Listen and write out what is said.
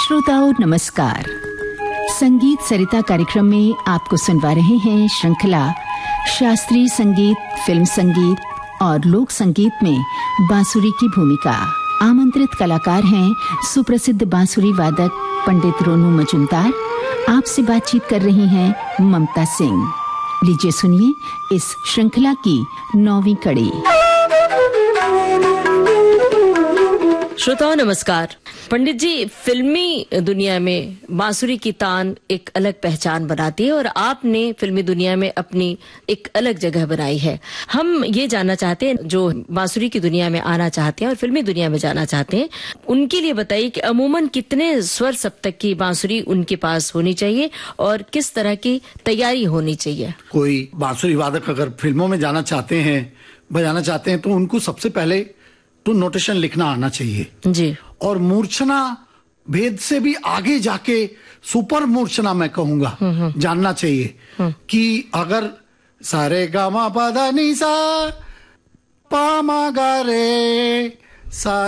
श्रोताओं नमस्कार। संगीत सरिता कार्यक्रम में आपको सुनवा रहे हैं श्रृंखला शास्त्रीय संगीत, फिल्म संगीत और लोक संगीत में बांसुरी की भूमिका। आमंत्रित कलाकार हैं सुप्रसिद्ध बांसुरी वादक पंडित रोनू मजूमदार। आपसे बातचीत कर रही हैं ममता सिंह। लीजिए सुनिए इस श्रृंखला की 9वीं कड़ी। श्रोताओं नमस्कार। पंडित जी, फिल्मी दुनिया में बांसुरी की तान एक अलग पहचान बनाती है और आपने फिल्मी दुनिया में अपनी एक अलग जगह बनाई है। हम ये जानना चाहते हैं, जो बांसुरी की दुनिया में आना चाहते हैं और फिल्मी दुनिया में जाना चाहते हैं, उनके लिए बताइए कि अमूमन कितने स्वर सप्तक की बांसुरी उनके पास होनी चाहिए और किस तरह की तैयारी होनी चाहिए। कोई बांसुरी वादक अगर फिल्मों में जाना चाहते हैं, बजाना चाहते हैं, तो उनको सबसे पहले तो नोटेशन लिखना आना चाहिए जी। और मूर्छना भेद से भी आगे जाके सुपर मूर्छना मैं कहूंगा जानना चाहिए कि अगर सारे गामा पदा नी सा पा मा गा रे सा